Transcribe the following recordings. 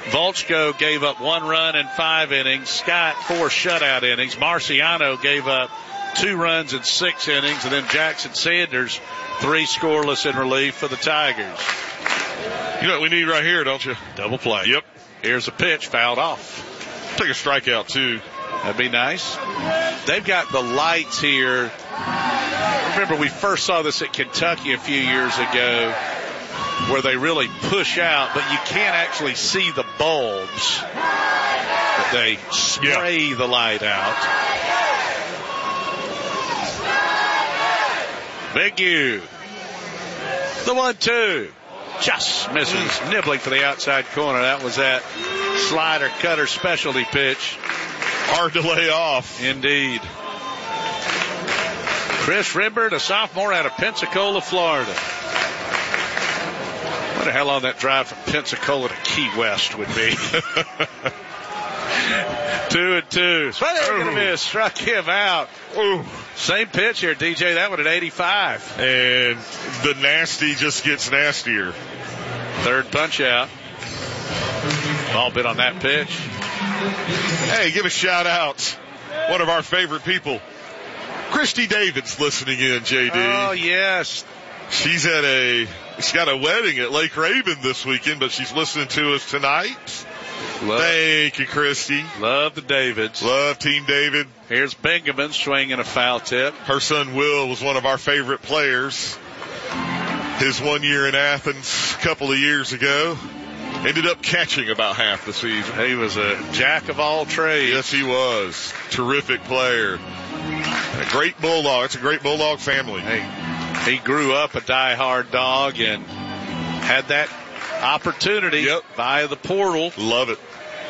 Volchko gave up 1 run in 5 innings. Scott 4 shutout innings. Marciano gave up 2 runs in 6 innings. And then Jackson Sanders 3 scoreless in relief for the Tigers. You know what we need right here, don't you? Double play. Yep. Here's a pitch, fouled off. Take a strikeout, too. That'd be nice. They've got the lights here. Remember, we first saw this at Kentucky a few years ago where they really push out, but you can't actually see the bulbs. But they spray the light out. Big U. The 1-2. Just misses. Nibbling for the outside corner. That was that slider cutter specialty pitch. Hard to lay off. Indeed. Chris Rimbert, a sophomore out of Pensacola, Florida. I wonder how long that drive from Pensacola to Key West would be. 2-2. Swing and a miss. Struck him out. Ooh. Same pitch here, DJ. That one at 85. And the nasty just gets nastier. Third punch out. Ball bit on that pitch. Hey, give a shout out. One of our favorite people. Christy David's listening in, JD. Oh, yes. She's got a wedding at Lake Raven this weekend, but she's listening to us tonight. Thank you, Christy. Love the Davids. Love Team David. Here's Bingaman swinging a foul tip. Her son Will was one of our favorite players. His 1 year in Athens a couple of years ago. Ended up catching about half the season. He was a jack of all trades. Yes, he was. Terrific player. A great Bulldog. It's a great Bulldog family. Hey, he grew up a diehard dog and had that opportunity via the portal. Love it.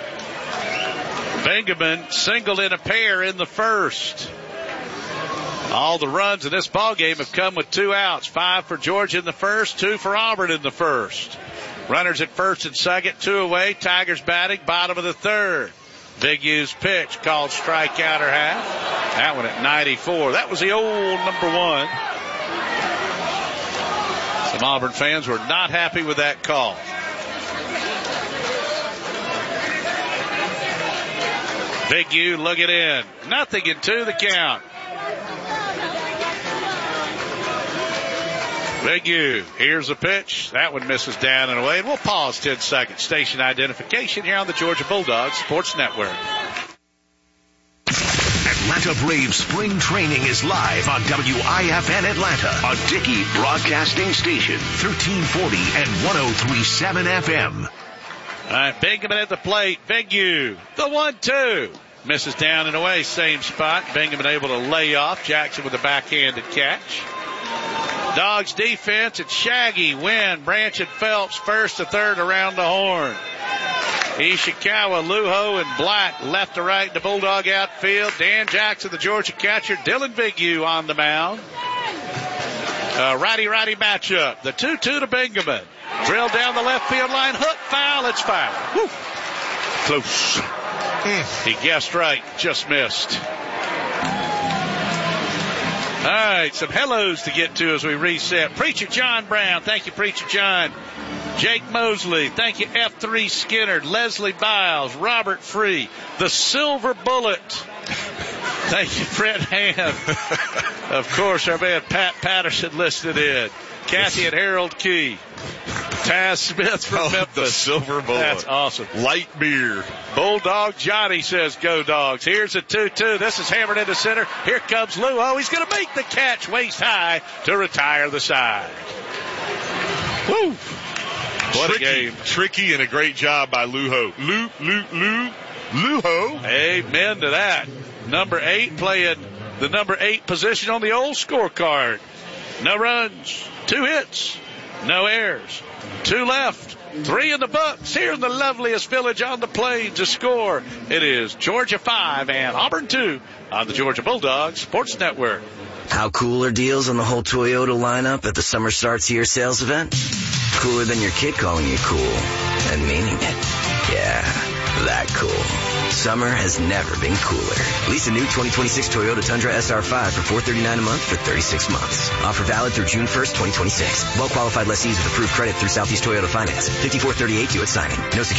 Bingaman singled in a pair in the first. All the runs in this ballgame have come with 2 outs. 5 for Georgia in the first, 2 for Auburn in the first. Runners at first and second, 2 away. Tigers batting, bottom of the third. Big U's pitch called strikeout or half. That one at 94. That was the old number 1. Some Auburn fans were not happy with that call. Big U looking in. 0-2 the count. Big U. Here's the pitch. That one misses down and away. And we'll pause 10 seconds. Station identification here on the Georgia Bulldogs Sports Network. Atlanta Braves spring training is live on WIFN Atlanta, a Dickey broadcasting station, 1340 and 103.7 FM. All right, Bingaman at the plate. Big U. The 1-2. Misses down and away. Same spot. Bingaman able to lay off. Jackson with a backhanded catch. Dogs defense. It's Shaggy, Wynn, Branch, and Phelps first to third around the horn. Ishikawa, Luho, and Black left to right in the Bulldog outfield. Dan Jackson, the Georgia catcher. Dylan Bigu on the mound. Righty-righty matchup. The 2-2 to Bingaman. Drilled down the left field line. Hook foul. It's foul. Woo. Close. He guessed right. Just missed. All right, some hellos to get to as we reset. Preacher John Brown. Thank you, Preacher John. Jake Mosley. Thank you, F3 Skinner. Leslie Biles. Robert Free. The Silver Bullet. Thank you, Fred Ham. Of course, our man Pat Patterson listed in. Kathy and Harold Key. Taz Smith from Memphis. The Silver Bullet. That's awesome. Light beer. Bulldog Johnny says, go Dogs. Here's a 2-2. This is hammered into center. Here comes Luo. He's going to make the catch waist high to retire the side. Woo. What a game. Tricky and a great job by Luho. Luho. Amen to that. Number 8 playing the number 8 position on the old scorecard. No runs, 2 hits, no errors, 2 left, 3 in the books. Here in the loveliest village on the plains to score. It is Georgia 5 and Auburn 2 on the Georgia Bulldogs Sports Network. How cool are deals on the whole Toyota lineup at the Summer Starts Here sales event? Cooler than your kid calling you cool and meaning it. Yeah, that cool. Summer has never been cooler. Lease a new 2026 Toyota Tundra SR5 for $439 a month for 36 months. Offer valid through June 1st, 2026. Well-qualified lessees with approved credit through Southeast Toyota Finance. 5438 due at signing. No security.